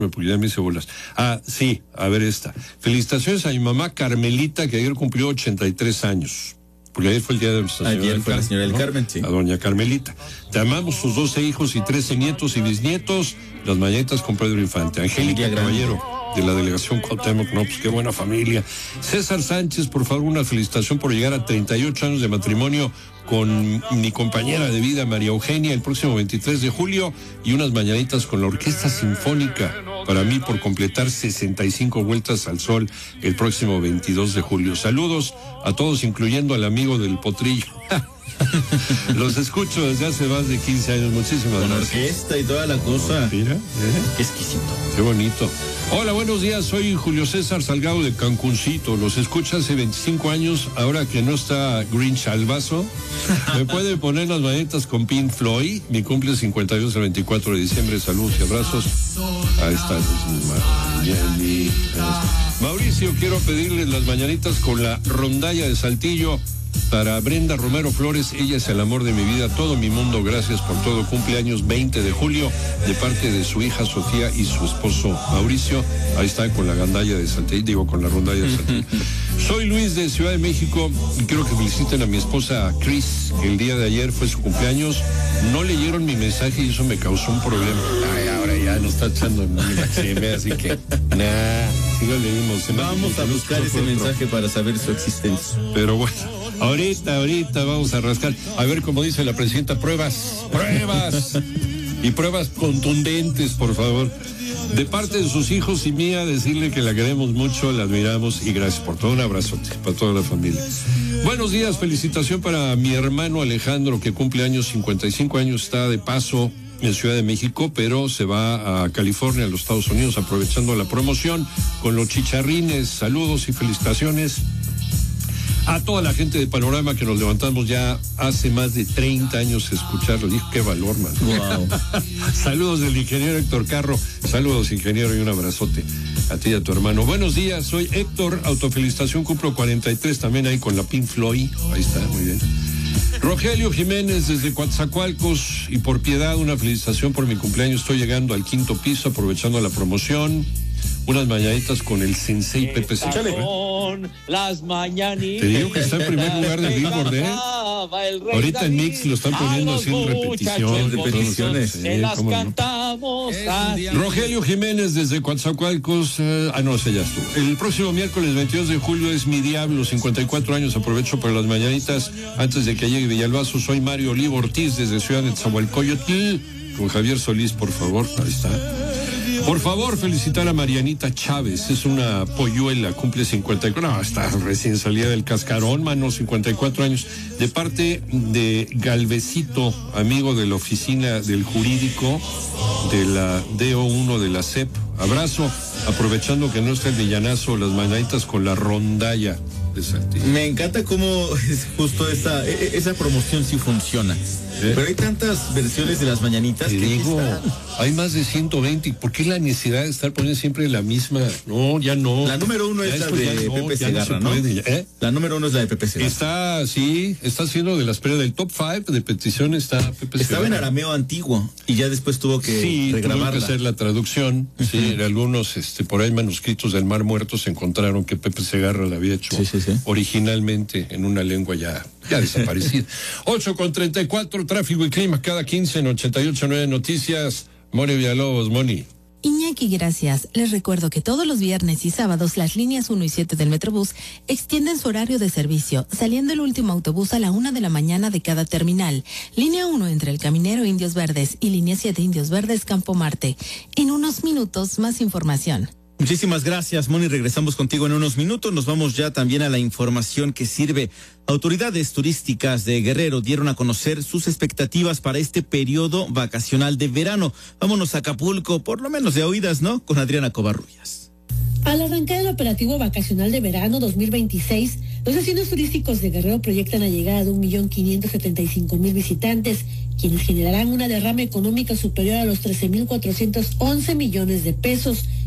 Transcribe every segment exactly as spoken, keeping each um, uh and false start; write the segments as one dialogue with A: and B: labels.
A: porque ya me hice bolas. Ah, sí, a ver esta. Felicitaciones a mi mamá Carmelita, que ayer cumplió ochenta y tres años. Porque ayer fue el día de nuestra señora
B: Ayer
A: del
B: fue
A: Carmen,
B: la señora del
A: ¿no?
B: Carmen, sí.
A: A doña Carmelita. Te amamos, sus doce hijos y trece nietos y bisnietos. Las mañanitas con Pedro Infante. Angélica Caballero, de la delegación Cuauhtémoc. No, pues qué buena familia. César Sánchez, por favor, una felicitación por llegar a treinta y ocho años de matrimonio con mi compañera de vida, María Eugenia, el próximo veintitrés de julio, y unas mañanitas con la Orquesta Sinfónica para mí por completar sesenta y cinco vueltas al sol el próximo veintidós de julio. Saludos a todos, incluyendo al amigo del potrillo. Los escucho desde hace más de quince años. Muchísimas
B: con
A: gracias.
B: Orquesta y toda la cosa.
A: Mira, ¿eh?
B: Qué exquisito.
A: Qué bonito. Hola, buenos días. Soy Julio César Salgado de Cancuncito. Los escucho hace veinticinco años. Ahora que no está Grinch al vaso, ¿me puede poner las mañanitas con Pink Floyd? Mi cumple cincuenta y dos el veinticuatro de diciembre. Saludos y abrazos. Ahí está. Mauricio, quiero pedirles las mañanitas con la rondalla de Saltillo. Para Brenda Romero Flores, ella es el amor de mi vida, todo mi mundo, gracias por todo. Cumpleaños veinte de julio, de parte de su hija Sofía y su esposo Mauricio. Ahí está con la gandalla de Saltillo, digo con la rondalla de Saltillo. Soy Luis de Ciudad de México y quiero que feliciten a mi esposa Cris, que el día de ayer fue su cumpleaños. No leyeron mi mensaje y eso me causó un problema. Ay, ahora ya nos está echando en la chisme, así que nada, sí lo leímos.
B: Vamos a buscar ese mensaje para saber su existencia.
A: Pero bueno, ahorita, ahorita vamos a rascar. A ver, como dice la presidenta, pruebas, pruebas. Y pruebas contundentes, por favor. De parte de sus hijos y mía, decirle que la queremos mucho, la admiramos y gracias por todo. Un abrazote para toda la familia. Buenos días, felicitación para mi hermano Alejandro, que cumple años, cincuenta y cinco años, está de paso en Ciudad de México, pero se va a California, a los Estados Unidos, aprovechando la promoción con los chicharrines. Saludos y felicitaciones a toda la gente de Panorama, que nos levantamos ya hace más de treinta años a escucharlo. Dijo, qué valor, man.
B: Wow.
A: Saludos del ingeniero Héctor Carro. Saludos, ingeniero, y un abrazote a ti y a tu hermano. Buenos días, soy Héctor, autofelicitación, cumplo cuarenta y tres, también ahí con la Pink Floyd. Ahí está, muy bien. Rogelio Jiménez desde Coatzacoalcos, y por piedad una felicitación por mi cumpleaños. Estoy llegando al quinto piso aprovechando la promoción. Unas mañanitas con el sensei Pepe Segarra.
C: Las mañanitas.
A: Te digo que está en primer lugar del Billboard, ¿eh? Ahorita en Mix lo están poniendo así en repetición.
B: repeticiones.
C: Se las cantamos.
A: Rogelio Jiménez desde Coatzacoalcos. Eh, ah, no, ese ya estuvo. El próximo miércoles veintidós de julio es mi diablo, cincuenta y cuatro años. Aprovecho para las mañanitas antes de que llegue Villalbazo. Soy Mario Olivo Ortiz desde Ciudad de Tzahualcóyotl. Con Javier Solís, por favor. Ahí está. Por favor, felicitar a Marianita Chávez, es una polluela, cumple cincuenta y cuatro, no, está recién salida del cascarón, mano, cincuenta y cuatro años, de parte de Galvecito, amigo de la oficina del jurídico de la D O uno de la C E P. Abrazo, aprovechando que no está el villanazo, las mañanitas con la rondalla de Saltillo.
B: Me encanta cómo es justo esa, esa promoción sí funciona. ¿Eh? Pero hay tantas versiones de las mañanitas.
A: Te
B: que
A: digo, hay más de ciento veinte. ¿Por qué la necesidad de estar poniendo siempre la misma? No, ya no.
B: La número uno
A: ya
B: es la
A: esto,
B: de
A: no,
B: Pepe
A: ya
B: Segarra,
A: no,
B: ¿no?
A: se puede, ¿eh?
B: La número uno es la de Pepe Segarra.
A: Está, sí, está haciendo de las pero del top five de peticiones está Pepe Segarra.
B: Estaba en arameo antiguo y ya después tuvo que
A: sí,
B: regrabarla.
A: Tuvo que hacer la traducción. Uh-huh. Sí, algunos, este, por ahí manuscritos del Mar Muerto se encontraron que Pepe Segarra la había hecho
B: sí, sí, sí.
A: originalmente en una lengua ya, ya desaparecida. ocho con treinta y cuatro, tráfico y clima cada quince en ochenta y ocho punto nueve Noticias. Moni Villalobos, Moni.
D: Iñaki, gracias. Les recuerdo que todos los viernes y sábados las líneas uno y siete del Metrobús extienden su horario de servicio, saliendo el último autobús a la una de la mañana de cada terminal. Línea uno entre el Caminero Indios Verdes y línea siete Indios Verdes Campo Marte. En unos minutos, más información.
B: Muchísimas gracias, Moni. Regresamos contigo en unos minutos. Nos vamos ya también a la información que sirve. Autoridades turísticas de Guerrero dieron a conocer sus expectativas para este periodo vacacional de verano. Vámonos a Acapulco, por lo menos de oídas, ¿no? Con Adriana Covarrubias.
E: Al arrancar el operativo vacacional de verano dos mil veintiséis, los destinos turísticos de Guerrero proyectan la llegada de un millón quinientos setenta y cinco mil visitantes, quienes generarán una derrama económica superior a los trece mil cuatrocientos once millones de pesos,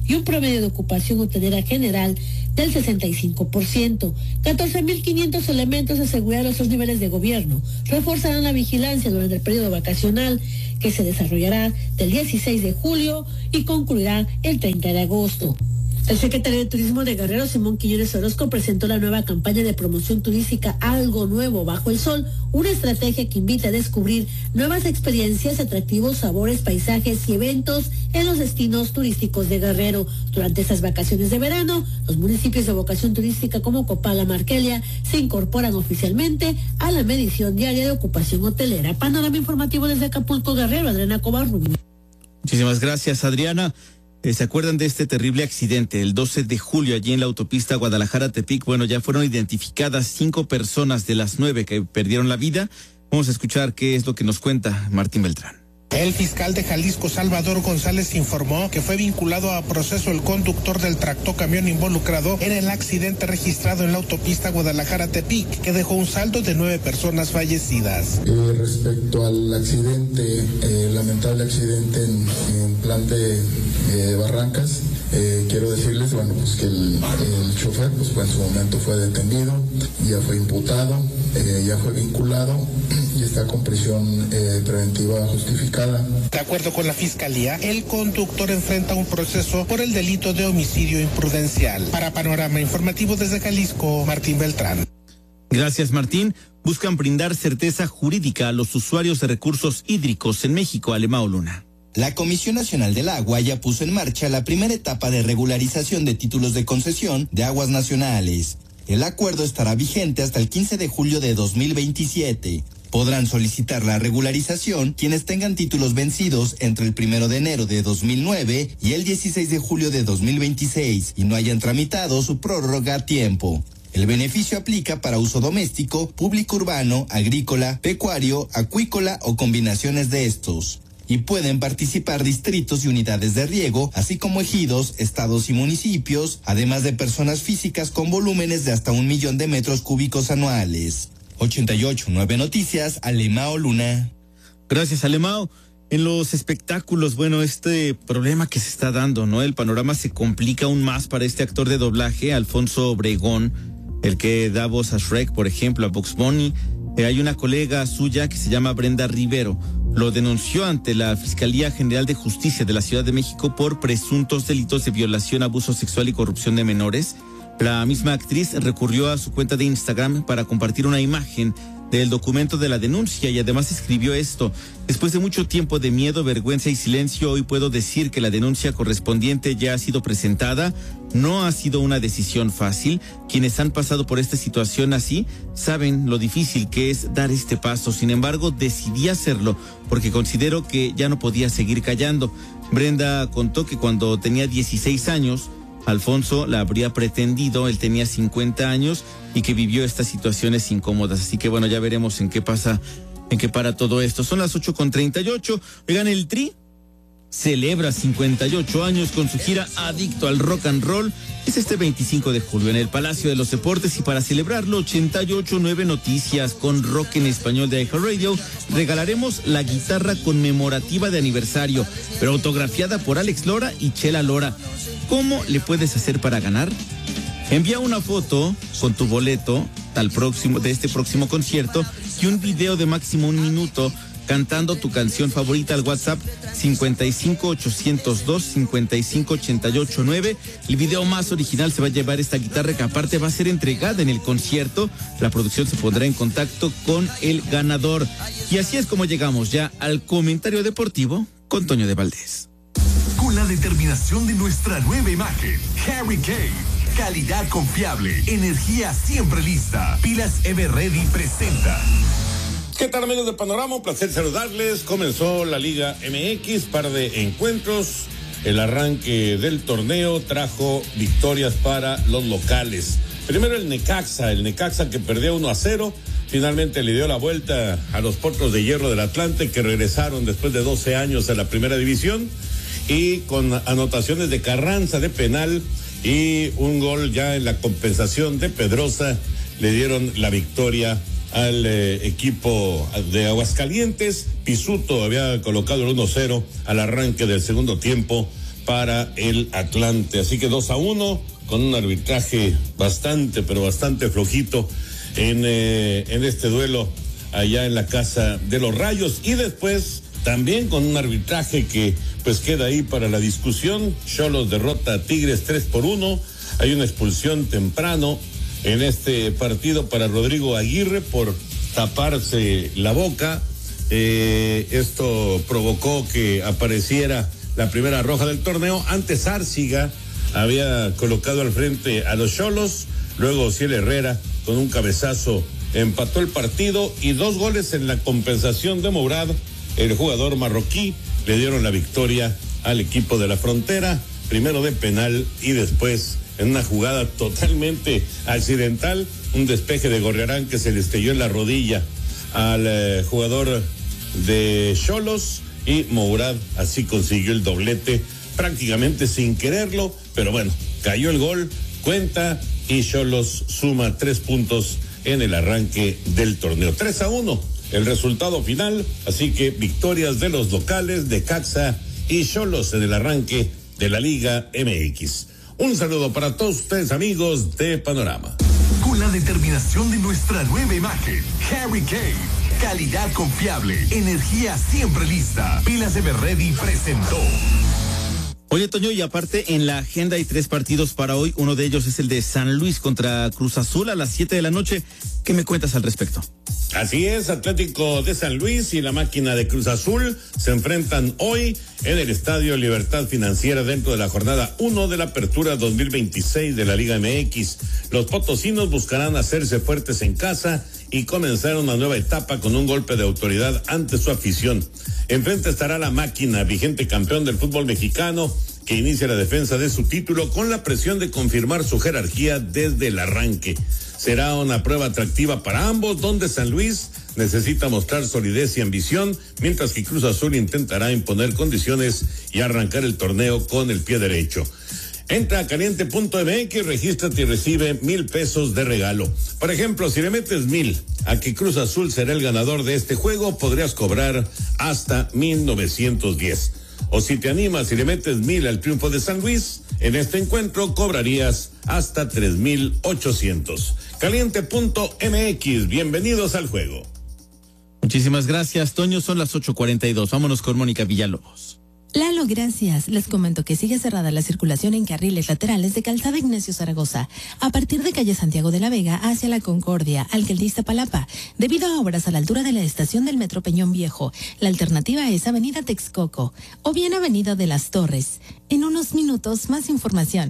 E: y un promedio de ocupación hotelera general del sesenta y cinco por ciento. catorce mil quinientos elementos de seguridad de los tres niveles de gobierno reforzarán la vigilancia durante el periodo vacacional que se desarrollará del dieciséis de julio y concluirá el treinta de agosto. El secretario de Turismo de Guerrero, Simón Quiñones Orozco, presentó la nueva campaña de promoción turística Algo Nuevo Bajo el Sol, una estrategia que invita a descubrir nuevas experiencias, atractivos sabores, paisajes y eventos en los destinos turísticos de Guerrero. Durante estas vacaciones de verano, los municipios de vocación turística como Copala, Marquelia, se incorporan oficialmente a la medición diaria de ocupación hotelera. Panorama informativo desde Acapulco, Guerrero, Adriana Covarrubias.
B: Muchísimas gracias, Adriana. ¿Se acuerdan de este terrible accidente el doce de julio allí en la autopista Guadalajara-Tepic? Bueno, ya fueron identificadas cinco personas de las nueve que perdieron la vida. Vamos a escuchar qué es lo que nos cuenta Martín Beltrán.
F: El fiscal de Jalisco, Salvador González, informó que fue vinculado a proceso el conductor del tractocamión involucrado en el accidente registrado en la autopista Guadalajara-Tepic, que dejó un saldo de nueve personas fallecidas.
G: Eh, respecto al accidente, eh, lamentable accidente en, en planta de eh, Barrancas, eh, quiero decirles, bueno, pues que el, el chofer, pues, pues en su momento fue detenido, ya fue imputado, eh, ya fue vinculado y está con prisión eh, preventiva justificada.
F: De acuerdo con la Fiscalía, el conductor enfrenta un proceso por el delito de homicidio imprudencial. Para Panorama Informativo desde Jalisco, Martín Beltrán.
B: Gracias, Martín. Buscan brindar certeza jurídica a los usuarios de recursos hídricos en México. Alemao Luna.
H: La Comisión Nacional del Agua ya puso en marcha la primera etapa de regularización de títulos de concesión de aguas nacionales. El acuerdo estará vigente hasta el quince de julio de dos mil veintisiete. Podrán solicitar la regularización quienes tengan títulos vencidos entre el primero de enero de dos mil nueve y el dieciséis de julio de dos mil veintiséis y no hayan tramitado su prórroga a tiempo. El beneficio aplica para uso doméstico, público urbano, agrícola, pecuario, acuícola o combinaciones de estos. Y pueden participar distritos y unidades de riego, así como ejidos, estados y municipios, además de personas físicas con volúmenes de hasta un millón de metros cúbicos anuales. ochenta y ocho nueve Noticias, Alemao Luna.
B: Gracias, Alemao. En los espectáculos, bueno, este problema que se está dando, ¿no? El panorama se complica aún más para este actor de doblaje, Alfonso Obregón, el que da voz a Shrek, por ejemplo, a Bugs Bunny. Eh, hay una colega suya que se llama Brenda Rivero. Lo denunció ante la Fiscalía General de Justicia de la Ciudad de México por presuntos delitos de violación, abuso sexual y corrupción de menores. La misma actriz recurrió a su cuenta de Instagram para compartir una imagen del documento de la denuncia y además escribió esto: después de mucho tiempo de miedo, vergüenza y silencio, hoy puedo decir que la denuncia correspondiente ya ha sido presentada. No ha sido una decisión fácil. Quienes han pasado por esta situación así saben lo difícil que es dar este paso. Sin embargo, decidí hacerlo porque considero que ya no podía seguir callando. Brenda contó que cuando tenía dieciséis años, Alfonso la habría pretendido, él tenía cincuenta años y que vivió estas situaciones incómodas. Así que bueno, ya veremos en qué pasa, en qué para todo esto. Son las ocho con treinta y ocho. Oigan, el Tri celebra cincuenta y ocho años con su gira Adicto al Rock and Roll. Es este veinticinco de julio en el Palacio de los Deportes y para celebrarlo, ochenta y ocho nueve Noticias con rock en español de iHeartRadio regalaremos la guitarra conmemorativa de aniversario, pero autografiada por Alex Lora y Chela Lora. ¿Cómo le puedes hacer para ganar? Envía una foto con tu boleto al próximo, de este próximo concierto y un video de máximo un minuto cantando tu canción favorita al WhatsApp cincuenta y cinco ochocientos dos cincuenta y cinco ochenta y ocho nueve. El video más original se va a llevar esta guitarra que aparte va a ser entregada en el concierto. La producción se pondrá en contacto con el ganador. Y así es como llegamos ya al comentario deportivo con Toño de Valdés.
I: Con la determinación de nuestra nueva imagen, Harry Kane. Calidad confiable, energía siempre lista. Pilas Everready presenta.
A: ¿Qué tal, amigos de Panorama? Un placer saludarles. Comenzó la Liga M X, par de encuentros. El arranque del torneo trajo victorias para los locales. Primero el Necaxa, el Necaxa que perdió uno a cero. Finalmente le dio la vuelta a los Potros de Hierro del Atlante, que regresaron después de doce años a la primera división. Y con anotaciones de Carranza de penal y un gol ya en la compensación de Pedrosa, le dieron la victoria al eh, equipo de Aguascalientes. Pisuto había colocado el uno cero al arranque del segundo tiempo
J: para el Atlante. Así que dos a uno con un arbitraje bastante, pero bastante flojito en, eh, en este duelo allá en la casa de los Rayos. Y después también con un arbitraje que pues queda ahí para la discusión. Xolos derrota a Tigres tres por uno. Hay una expulsión temprano en este partido para Rodrigo Aguirre por taparse la boca. Eh, esto provocó que apareciera la primera roja del torneo. Antes Árciga había colocado al frente a los Xolos, luego Ciel Herrera con un cabezazo empató el partido y dos goles en la compensación de Mourad, el jugador marroquí, le dieron la victoria al equipo de la Frontera, primero de penal y después en una jugada totalmente accidental, un despeje de Gorriarán que se le estrelló en la rodilla al eh, jugador de Xolos y Mourad así consiguió el doblete prácticamente sin quererlo, pero bueno, cayó el gol, cuenta y Xolos suma tres puntos en el arranque del torneo. tres a uno el resultado final, así que victorias de los locales de Necaxa y Xolos en el arranque de la Liga M X. Un saludo para todos ustedes, amigos de Panorama.
I: Con la determinación de nuestra nueva imagen, Harry Kane, calidad confiable, energía siempre lista. Pilas Everready presentó.
B: Oye, Toño, y aparte en la agenda hay tres partidos para hoy. Uno de ellos es el de San Luis contra Cruz Azul a las siete de la noche. ¿Qué me cuentas al respecto?
J: Así es, Atlético de San Luis y la máquina de Cruz Azul se enfrentan hoy en el Estadio Libertad Financiera dentro de la jornada uno de la apertura dos mil veintiséis de la Liga M X. Los potosinos buscarán hacerse fuertes en casa y comenzar una nueva etapa con un golpe de autoridad ante su afición. Enfrente estará la máquina, vigente campeón del fútbol mexicano, que inicia la defensa de su título con la presión de confirmar su jerarquía desde el arranque. Será una prueba atractiva para ambos, donde San Luis necesita mostrar solidez y ambición, mientras que Cruz Azul intentará imponer condiciones y arrancar el torneo con el pie derecho. Entra a caliente punto m x, regístrate y recibe mil pesos de regalo. Por ejemplo, si le metes mil a que Cruz Azul será el ganador de este juego, podrías cobrar hasta mil novecientos diez. O si te animas y le metes mil al triunfo de San Luis, en este encuentro cobrarías hasta tres mil ochocientos. Caliente punto m x, bienvenidos al juego.
B: Muchísimas gracias, Toño. Son las ocho cuarenta y dos. Vámonos con Mónica Villalobos.
D: Lalo, gracias. Les comento que sigue cerrada la circulación en carriles laterales de Calzada Ignacio Zaragoza, a partir de calle Santiago de la Vega hacia la Concordia, Alcaldía Iztapalapa, debido a obras a la altura de la estación del Metro Peñón Viejo. La alternativa es Avenida Texcoco o bien Avenida de las Torres. En unos minutos, más información.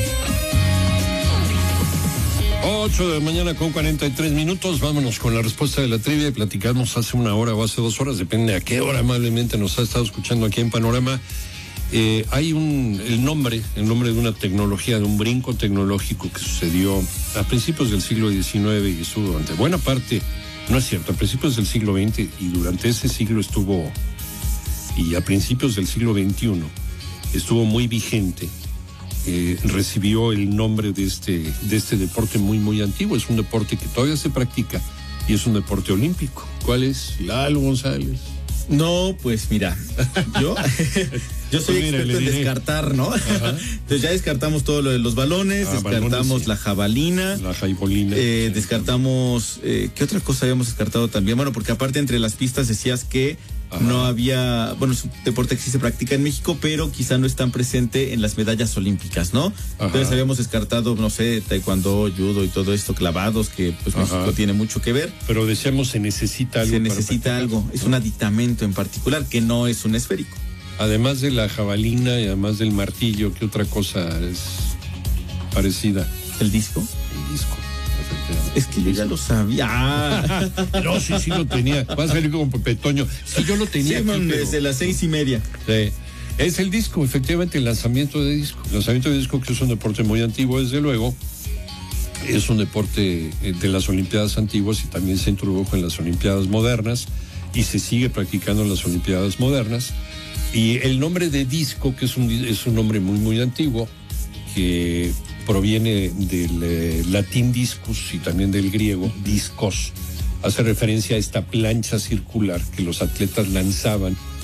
A: ocho de la mañana con cuarenta y tres minutos. Vámonos con la respuesta de la trivia. Platicamos hace una hora o hace dos horas, depende a qué hora amablemente nos ha estado escuchando aquí en Panorama. Eh, hay un, el nombre, el nombre de una tecnología, de un brinco tecnológico que sucedió a principios del siglo diecinueve y estuvo durante buena parte, no es cierto, a principios del siglo veinte y durante ese siglo estuvo, y a principios del siglo veintiuno estuvo muy vigente. Eh, recibió el nombre de este, de este deporte muy, muy antiguo. Es un deporte que todavía se practica y es un deporte olímpico. ¿Cuál es? Lalo González.
B: No, pues mira, yo, yo soy
A: pues mira,
B: experto en descartar, ¿no?
A: Ajá.
B: Entonces ya descartamos todo lo de los balones,
A: ah,
B: descartamos
A: balones, sí.
B: la jabalina.
A: La jaibolina.
B: Eh,
A: sí.
B: Descartamos, eh, ¿qué otra cosa habíamos descartado también? Bueno, porque aparte entre las pistas decías que Ajá. no había, bueno, es un deporte que sí se practica en México, pero quizá no es tan presente en las medallas olímpicas, ¿no? Ajá. Entonces habíamos descartado, no sé, taekwondo, judo y todo esto, clavados, que pues Ajá. México tiene mucho que ver.
A: Pero decíamos, se necesita algo.
B: Se necesita algo, es un aditamento en particular, que no es un esférico.
A: Además de la jabalina y además del martillo, ¿qué otra cosa es parecida?
B: ¿El disco?
A: El disco.
B: Es que yo ya lo sabía. Ah.
A: No, sí, sí lo tenía. Va a salir como Pepe Toño. Sí, yo lo tenía.
B: Sí, man, aquí, pero... desde las seis y media.
A: Sí. Es el disco, efectivamente, el lanzamiento de disco. El lanzamiento de disco, que es un deporte muy antiguo, desde luego. Es un deporte de las Olimpiadas antiguas y también se introdujo en las Olimpiadas modernas y se sigue practicando en las Olimpiadas modernas. Y el nombre de disco, que es un, es un nombre muy, muy antiguo, que proviene del eh, latín discus y también del griego discos. Hace referencia a esta plancha circular que los atletas lanzaban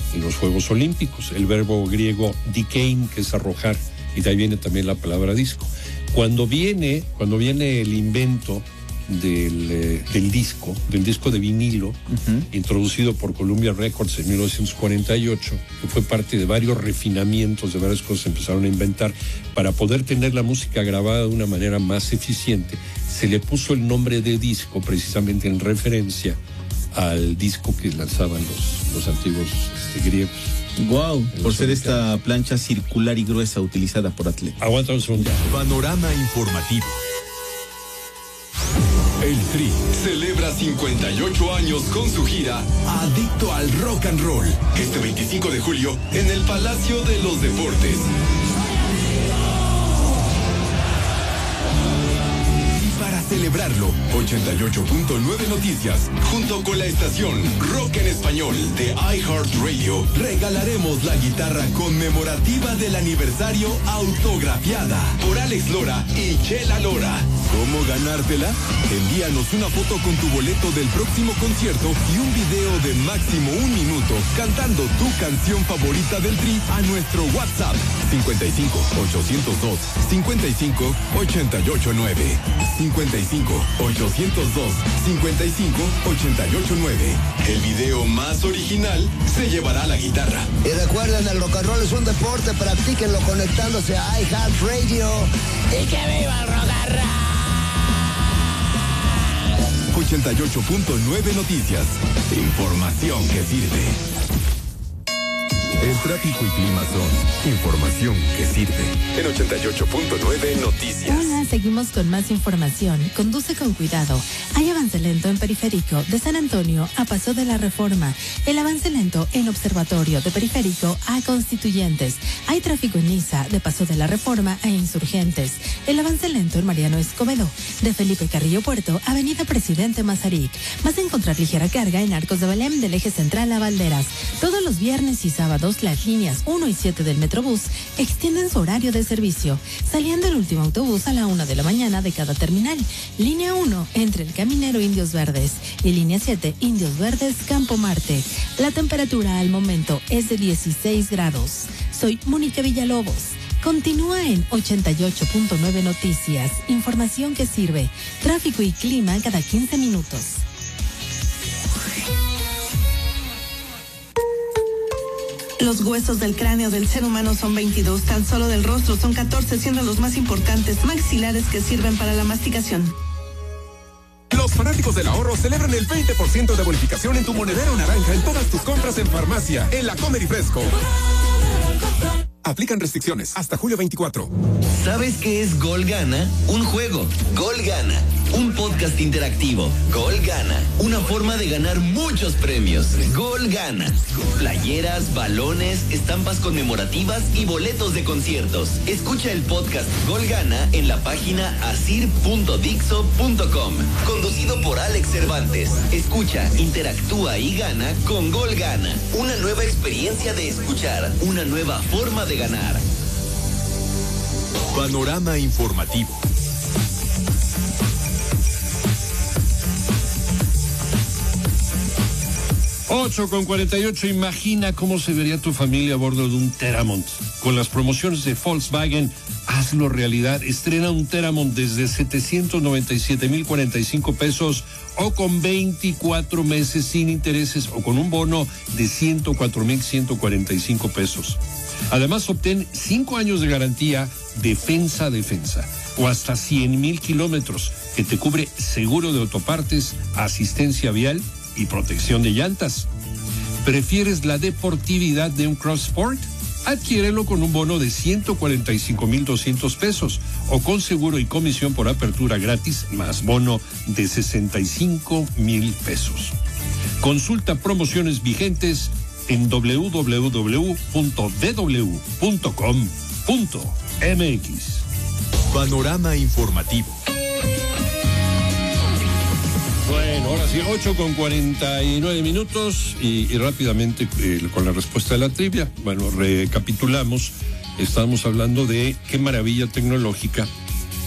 A: en los Juegos Olímpicos. El verbo griego dikein, que es arrojar, y de ahí viene también la palabra disco. Cuando viene, cuando viene el invento del, eh, del disco, del disco de vinilo, uh-huh. introducido por Columbia Records en mil novecientos cuarenta y ocho, que fue parte de varios refinamientos, de varias cosas que empezaron a inventar para poder tener la música grabada de una manera más eficiente. Se le puso el nombre de disco precisamente en referencia al disco que lanzaban los, los antiguos este, griegos.
B: Wow, por ser esta plancha circular y gruesa utilizada por atletas.
A: Aguanta un segundo.
I: Panorama informativo. El Tri celebra cincuenta y ocho años con su gira Adicto al Rock and Roll, este veinticinco de julio en el Palacio de los Deportes. Celebrarlo, ochenta y ocho punto nueve Noticias, junto con la estación Rock en Español de iHeartRadio, regalaremos la guitarra conmemorativa del aniversario autografiada por Alex Lora y Chela Lora. ¿Cómo ganártela? Envíanos una foto con tu boleto del próximo concierto y un video de máximo un minuto cantando tu canción favorita del Tri a nuestro WhatsApp cincuenta y cinco, ochocientos dos, cincuenta y cinco, ochenta y ocho nueve. cincuenta y cinco, ochocientos dos, cincuenta y cinco, ochenta y ocho nueve. El video más original se llevará la guitarra.
K: Y recuerden, el rock and roll es un deporte, practíquenlo conectándose a iHeartRadio. ¡Y que viva el rock and roll!
I: ochenta y ocho punto nueve Noticias. Información que sirve. El tráfico y clima son información que sirve. En ochenta y ocho punto nueve Noticias.
D: Hola, seguimos con más información. Conduce con cuidado. Hay avance lento en Periférico de San Antonio a Paso de la Reforma. El avance lento en Observatorio de Periférico a Constituyentes. Hay tráfico en Niza de Paso de la Reforma a Insurgentes. El avance lento en Mariano Escobedo de Felipe Carrillo Puerto, Avenida Presidente Mazarik. Vas a encontrar ligera carga en Arcos de Belém del eje central a Valderas. Todos los viernes y sábados las líneas uno y siete del Metrobús extienden su horario de servicio, saliendo el último autobús a la una de la mañana de cada terminal. Línea uno entre el Caminero Indios Verdes y línea siete Indios Verdes Campo Marte. La temperatura al momento es de dieciséis grados. Soy Mónica Villalobos. Continúa en ochenta y ocho punto nueve Noticias. Información que sirve. Tráfico y clima cada quince minutos.
L: Los huesos del cráneo del ser humano son veintidós, tan solo del rostro son catorce, siendo los más importantes maxilares que sirven para la masticación.
M: Los fanáticos del ahorro celebran el veinte por ciento de bonificación en tu monedero naranja en todas tus compras en farmacia, en la Comer y Fresco. Aplican restricciones hasta julio veinticuatro.
H: ¿Sabes qué es Gol Gana? Un juego. Gol Gana. Un podcast interactivo. Gol Gana. Una forma de ganar muchos premios. Gol Gana. Playeras, balones, estampas conmemorativas y boletos de conciertos. Escucha el podcast Gol Gana en la página asir punto dixo punto com. Conducido por Alex Cervantes. Escucha, interactúa y gana con Gol Gana. Una nueva experiencia de escuchar. Una nueva forma de ganar.
I: Panorama informativo.
A: ocho con cuarenta y ocho. Imagina cómo se vería tu familia a bordo de un Teramont. Con las promociones de Volkswagen, hazlo realidad. Estrena un Teramont desde setecientos noventa y siete mil cuarenta y cinco pesos o con veinticuatro meses sin intereses o con un bono de ciento cuatro mil ciento cuarenta y cinco pesos. Además, obtén cinco años de garantía defensa a defensa o hasta cien mil kilómetros que te cubre seguro de autopartes, asistencia vial y protección de llantas. ¿Prefieres la deportividad de un Cross Sport? Adquiérelo con un bono de ciento cuarenta y cinco mil doscientos pesos o con seguro y comisión por apertura gratis más bono de sesenta y cinco mil pesos. Consulta promociones vigentes en doble u doble u doble u punto d w punto com punto m x.
I: Panorama informativo.
A: Bueno, ahora sí, ocho con cuarenta y nueve minutos y, y rápidamente eh, con la respuesta de la trivia. Bueno, recapitulamos, estábamos hablando de qué maravilla tecnológica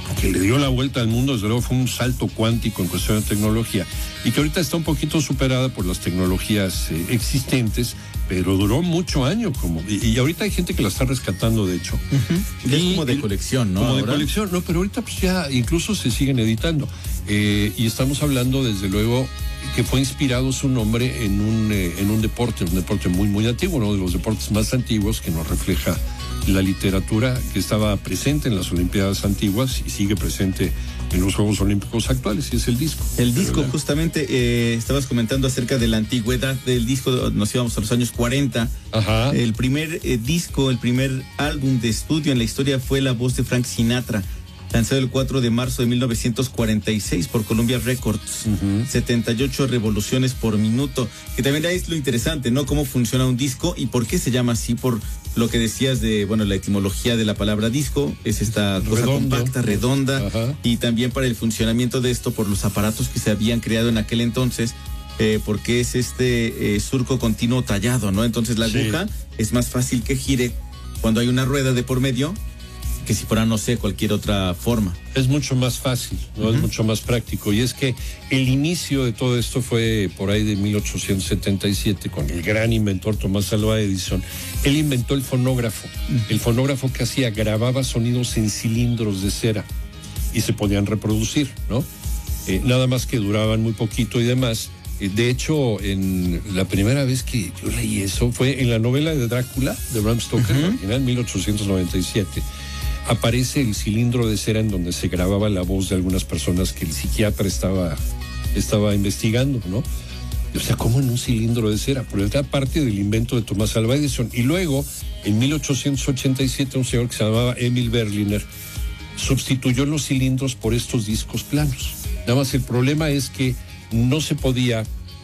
A: que le dio la vuelta al mundo, desde luego fue un salto cuántico en cuestión de tecnología, y que ahorita está un poquito superada por las tecnologías eh, existentes, pero duró mucho año, como, y, y ahorita hay gente que la está rescatando, de hecho.
B: Uh-huh. Es como de el, colección, ¿no?
A: Como
B: ¿Ahora?
A: de colección, no, pero ahorita pues ya incluso se siguen editando. Eh, y estamos hablando, desde luego, que fue inspirado su nombre en un, eh, en un deporte, un deporte muy, muy antiguo, uno de los deportes más antiguos que nos refleja la literatura, que estaba presente en las Olimpiadas antiguas y sigue presente en los Juegos Olímpicos actuales, y es el disco.
B: El disco, justamente, eh, estabas comentando acerca de la antigüedad del disco, nos íbamos a los años cuarenta.
A: Ajá.
B: El primer eh, disco, el primer álbum de estudio en la historia fue La Voz de Frank Sinatra, lanzado el cuatro de marzo de mil novecientos cuarenta y seis por Columbia Records. Uh-huh. setenta y ocho revoluciones por minuto, que también es lo interesante, ¿no? Cómo funciona un disco y por qué se llama así, por lo que decías de, bueno, la etimología de la palabra disco, es esta cosa Redondo. compacta, redonda. Ajá. Y también para el funcionamiento de esto, por los aparatos que se habían creado en aquel entonces, eh, porque es este eh, surco continuo tallado, ¿no? Entonces la aguja sí. es más fácil que gire cuando hay una rueda de por medio, que si fuera, no sé, cualquier otra forma.
A: Es mucho más fácil, ¿no? Uh-huh. Es mucho más práctico. Y es que el inicio de todo esto fue por ahí de mil ochocientos setenta y siete, con el gran inventor Tomás Alva Edison. Él inventó el fonógrafo. Uh-huh. El fonógrafo que hacía, grababa sonidos en cilindros de cera y se podían reproducir, ¿no? Eh, nada más que duraban muy poquito y demás. Eh, de hecho, en la primera vez que yo leí eso fue en la novela de Drácula, de Bram Stoker, uh-huh. original, en mil ochocientos noventa y siete. Aparece el cilindro de cera en donde se grababa la voz de algunas personas que el psiquiatra estaba, estaba investigando, ¿no? O sea, ¿cómo en un cilindro de cera? Pero era parte del invento de Tomás Alva Edison. Y luego, en mil ochocientos ochenta y siete, un señor que se llamaba Emil Berliner sustituyó los cilindros por estos discos planos. Nada más el problema es que no se podía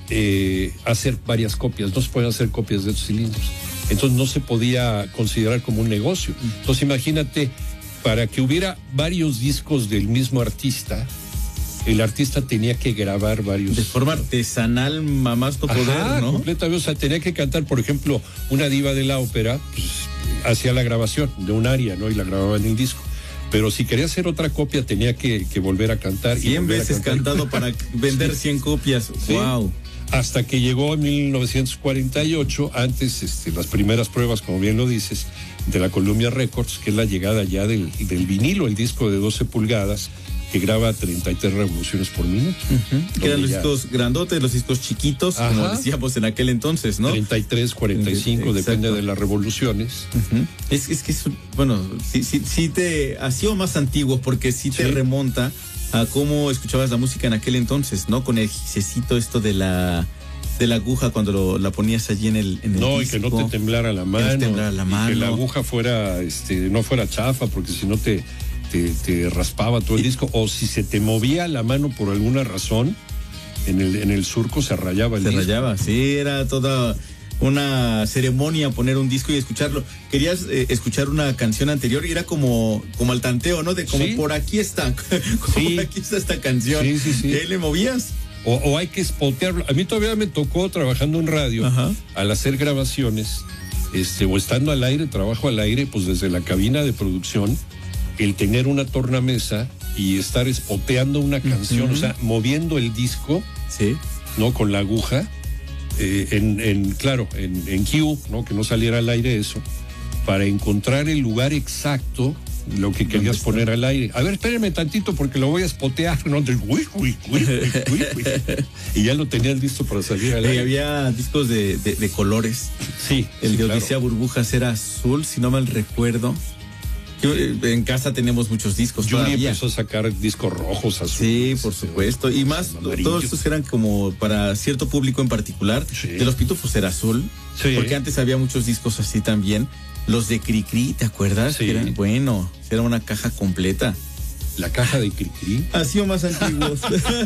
A: eh, hacer varias copias, no se podían hacer copias de estos cilindros. Entonces no se podía considerar como un negocio. Entonces imagínate, para que hubiera varios discos del mismo artista, el artista tenía que grabar varios.
B: De forma artesanal, más no poder,
A: Ajá,
B: ¿no?
A: completamente. O sea, tenía que cantar, por ejemplo, una diva de la ópera, pues, hacía la grabación de un aria, ¿no? Y la grababa en el disco. Pero si quería hacer otra copia, tenía que, que volver a cantar.
B: cien veces cantado para vender cien copias.
A: Sí.
B: Wow.
A: Hasta que llegó en mil novecientos cuarenta y ocho, antes, este, las primeras pruebas, como bien lo dices, de la Columbia Records, que es la llegada ya del, del vinilo, el disco de doce pulgadas, que graba treinta y tres revoluciones por minuto.
B: Uh-huh. Que eran los ya... discos grandotes, los discos chiquitos, Ajá. como decíamos en aquel entonces, ¿no?
A: treinta y tres, cuarenta y cinco, Exacto. depende de las revoluciones.
B: Uh-huh. Es, es que es, bueno, sí, sí, sí te ha sido más antiguo, porque sí te sí. remonta a cómo escuchabas la música en aquel entonces, ¿no? Con el gisecito esto de la de la aguja cuando lo, la ponías allí en el, en el
A: no,
B: disco.
A: Y que no te temblara la mano.
B: Que no te temblara la mano.
A: Y que la aguja fuera, este, no fuera chafa, porque si no te, te, te raspaba todo el y, disco. O si se te movía la mano por alguna razón, en el, en el surco se rayaba el
B: se
A: disco.
B: Se rayaba, sí, era toda una ceremonia poner un disco y escucharlo. Querías eh, escuchar una canción anterior y era como, como al tanteo, ¿no? De como sí. por aquí está, como sí. por aquí está esta canción.
A: Sí, sí, sí.
B: ¿Y ahí le movías?
A: O, o hay que spotearlo. A mí todavía me tocó trabajando en radio, Ajá. al hacer grabaciones, este, o estando al aire, trabajo al aire, pues desde la cabina de producción, el tener una tornamesa y estar spoteando una canción, uh-huh. o sea, moviendo el disco,
B: sí.
A: ¿no? Con la aguja. Eh, en, en, claro, en, en Q, ¿no? Que no saliera al aire eso, para encontrar el lugar exacto, lo que querías poner al aire. A ver, espérenme tantito porque lo voy a spotear, ¿no? Del, uy, uy, uy, uy, uy, uy. Y ya lo tenías listo para salir al aire.
B: Y había discos de, de, de colores.
A: Sí.
B: El
A: sí,
B: de
A: claro.
B: Odisea Burbujas era azul, si no mal recuerdo. Yo, en casa tenemos muchos discos.
A: Yuri todavía empezó a sacar discos rojos, azules.
B: Sí, por supuesto. Y más, amarillos. Todos estos eran como para cierto público en particular.
A: Sí.
B: De los Pitufos era azul. Sí. Porque antes había muchos discos así también. Los de Cricri, ¿te acuerdas?
A: Sí.
B: Eran, bueno, era una caja completa.
A: La caja de Cricri.
B: Ha sido más antiguos.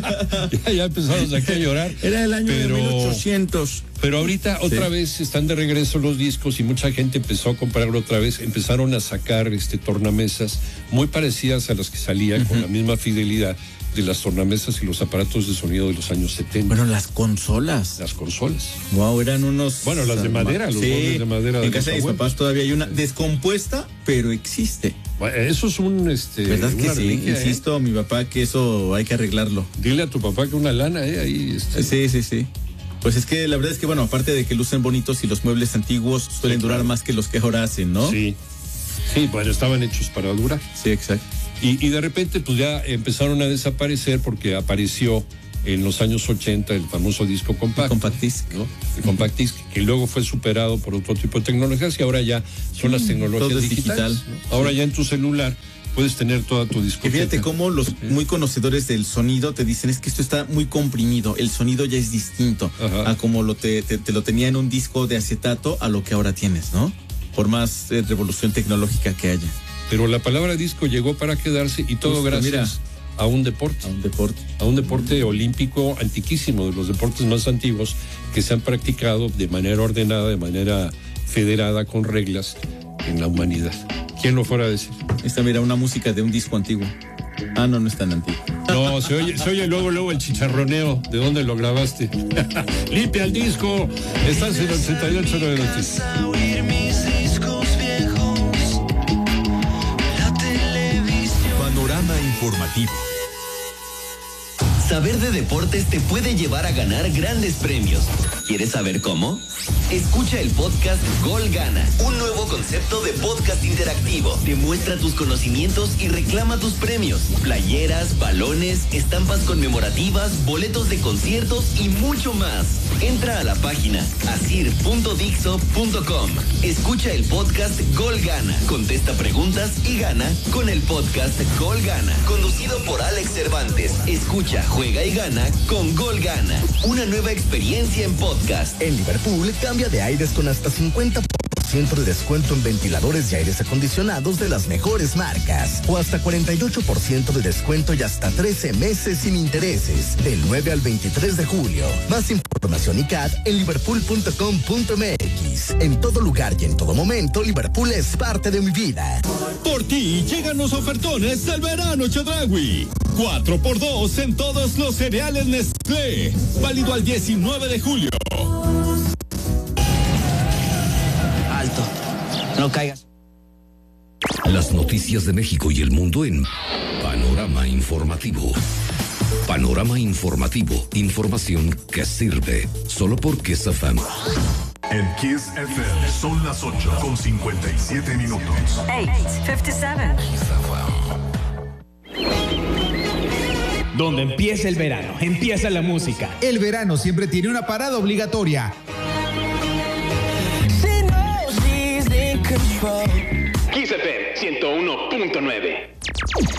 A: ya, ya empezamos aquí a llorar.
B: Era el año pero, de mil ochocientos.
A: Pero ahorita otra sí. vez están de regreso los discos y mucha gente empezó a comprarlo otra vez. Empezaron a sacar este tornamesas muy parecidas a las que salían, uh-huh. con la misma fidelidad, de las tornamesas y los aparatos de sonido de los años setenta.
B: Bueno, las consolas.
A: Las consolas.
B: Wow, eran unos...
A: Bueno, las de madera, los
B: sí,
A: de madera. De
B: en casa de mis papás todavía hay una descompuesta, pero existe.
A: Bueno, eso es un... Este,
B: ¿Verdad que sí?
A: reliquia,
B: Insisto,
A: ¿eh?
B: a mi papá que eso hay que arreglarlo.
A: Dile a tu papá que una lana, ¿eh? Ahí este.
B: Sí, sí, sí. Pues es que la verdad es que, bueno, aparte de que lucen bonitos y los muebles antiguos suelen sí, durar claro. más que los que ahora hacen, ¿no?
A: Sí. Sí, bueno, estaban hechos para durar.
B: Sí, exacto.
A: Y, y de repente, pues ya empezaron a desaparecer porque apareció en los años ochenta el famoso disco compact.
B: El compact disc.
A: ¿No? El compact disc, que luego fue superado por otro tipo de tecnologías y ahora ya son las tecnologías
B: todo es
A: digitales.
B: Digital.
A: ¿No? Ahora sí. Ya en tu celular puedes tener toda tu discoteca.
B: Y fíjate cómo los muy conocedores del sonido te dicen es que esto está muy comprimido, el sonido ya es distinto Ajá. a como lo te, te, te lo tenía en un disco de acetato a lo que ahora tienes, ¿no? Por más eh, revolución tecnológica que haya.
A: Pero la palabra disco llegó para quedarse y todo
B: pues,
A: gracias
B: mira,
A: a un deporte.
B: A un deporte.
A: A un deporte olímpico antiquísimo, de los deportes más antiguos que se han practicado de manera ordenada, de manera federada, con reglas en la humanidad. ¿Quién lo fuera a decir?
B: Esta, mira, una música de un disco antiguo. Ah, no, no es tan antiguo.
A: No, se oye, se oye luego, luego el chicharroneo. ¿De dónde lo grabaste? Limpia el disco. Estás en el ochenta y ocho de Noticias.
I: Panorama informativo.
N: Saber de deportes te puede llevar a ganar grandes premios. ¿Quieres saber cómo? Escucha el podcast Gol Gana, un nuevo concepto de podcast interactivo. Demuestra tus conocimientos y reclama tus premios. Playeras, balones, estampas conmemorativas, boletos de conciertos y mucho más. Entra a la página asir punto dixo punto com. Escucha el podcast Gol Gana. Contesta preguntas y gana con el podcast Gol Gana. Conducido por Alex Cervantes. Escucha, juega y gana con Gol Gana. Una nueva experiencia en podcast.
O: En Liverpool, cambia de aires con hasta cincuenta por ciento de descuento en ventiladores y aires acondicionados de las mejores marcas. O hasta cuarenta y ocho por ciento de descuento y hasta trece meses sin intereses. Del nueve al veintitrés de julio. Más información y C A D en liverpool punto com punto m x. En todo lugar y en todo momento, Liverpool es parte de mi vida.
P: Por ti llegan los ofertones del verano Chedraui. cuatro por dos en todos los cereales Nestlé. Válido al diecinueve de julio.
Q: Alto. No caigas.
I: Las noticias de México y el mundo en Panorama Informativo. Panorama Informativo. Información que sirve. Solo por Kiss F M.
R: En Kiss F M son las ocho con cincuenta y siete minutos.
S: ocho cincuenta y siete.
T: Donde empieza el verano, empieza la música.
U: El verano siempre tiene una parada obligatoria.
T: Kiss F M ciento uno punto nueve.